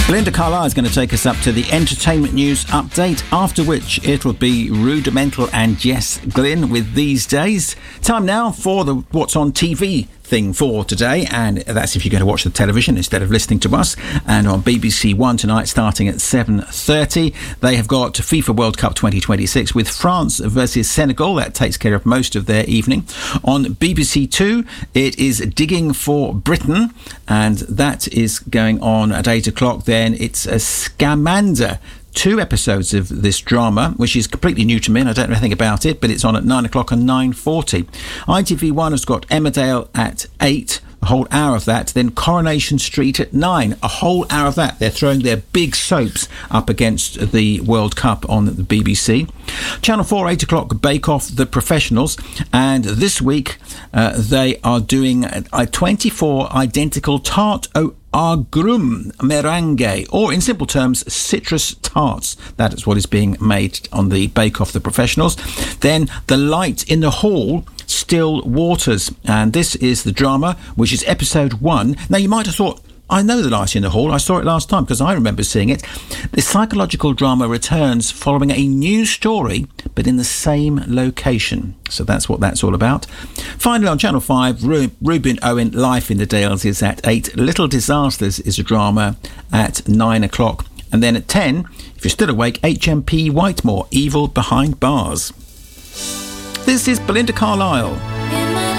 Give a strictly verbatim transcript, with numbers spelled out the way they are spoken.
Belinda Carlisle is going to take us up to the entertainment news update, after which it will be Rudimental and Jess Glynn with These Days. Time now for the What's on T V thing for today, and that's if you're going to watch the television instead of listening to us. And on B B C One tonight, starting at seven thirty, they have got FIFA World Cup twenty twenty-six with France versus Senegal. That takes care of most of their evening. On B B C Two, it is Digging for Britain, and that is going on at eight o'clock. Then it's a Scamander. Two episodes of this drama, which is completely new to me, and I don't know anything about it, but it's on at nine o'clock and nine forty. I T V One has got Emmerdale at eight, a whole hour of that. Then Coronation Street at nine, a whole hour of that. They're throwing their big soaps up against the World Cup on the B B C. Channel four, eight o'clock, Bake Off The Professionals, and this week uh, they are doing a twenty-four identical tart o agrum meringue, or in simple terms, citrus tarts. That is what is being made on the Bake Off The Professionals. Then The Light in the Hall, Still Waters, and this is the drama, which is episode one. Now, you might have thought, I know The Light in the Hall, I saw it last time because I remember seeing it. The psychological drama returns following a new story, but in the same location. So that's what that's all about. Finally, on Channel five, Ru- Reuben Owen, Life in the Dales is at eight. Little Disasters is a drama at nine o'clock. And then at ten, if you're still awake, H M P Whitemore, Evil Behind Bars. This is Belinda Carlisle.